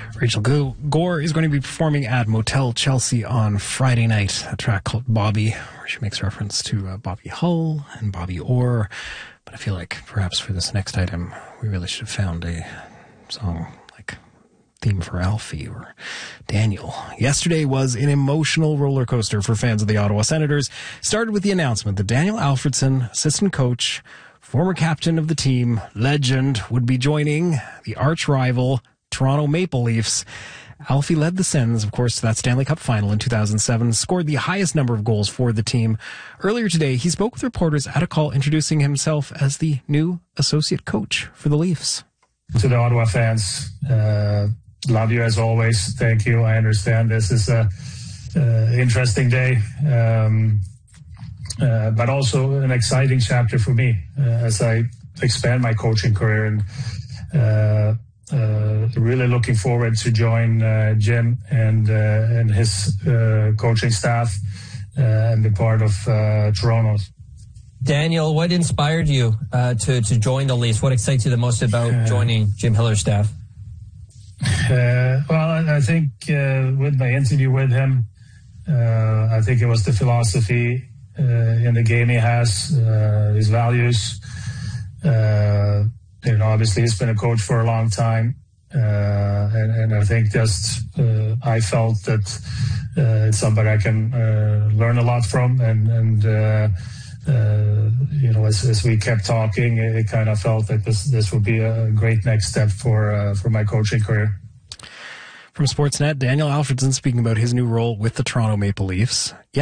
Rachel Gore is going to be performing at Motel Chelsea on Friday night, a track called Bobby, where she makes reference to Bobby Hull and Bobby Orr. But I feel like perhaps for this next item, we really should have found a song like theme for Alfie or Daniel. Yesterday was an emotional roller coaster for fans of the Ottawa Senators. Started with the announcement that Daniel Alfredsson, assistant coach, former captain of the team, legend, would be joining the arch rival Toronto Maple Leafs. Alfie led the Sens, of course, to that Stanley Cup final in 2007, scored the highest number of goals for the team. Earlier today, he spoke with reporters at a call introducing himself as the new associate coach for the Leafs. To the Ottawa fans, love you as always. Thank you. I understand this is a interesting day, but also an exciting chapter for me as I expand my coaching career, and really looking forward to join Jim and his coaching staff and be part of Toronto. Daniel, what inspired you to join the Leafs? What excites you the most about joining Jim Hiller's staff? Well, I think with my interview with him, I think it was the philosophy in the game he has, his values. Obviously he's been a coach for a long time, and I think just I felt that it's somebody I can learn a lot from, and as we kept talking, it kind of felt that this would be a great next step for my coaching career. From Sportsnet, Daniel Alfredsson speaking about his new role with the Toronto Maple Leafs.